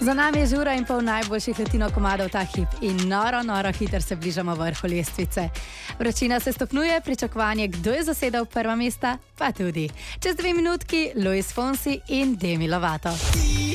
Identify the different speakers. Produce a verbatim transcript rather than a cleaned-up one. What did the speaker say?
Speaker 1: Za nami je žura in pol najboljših letino komadov ta hip in noro, noro hiter se bližamo vrhu lestvice. Vročina se stopnjuje, pričakovanje, kdo je zasedal prva mesta, pa tudi. Čez dve minutki Luis Fonsi in Demi Lovato.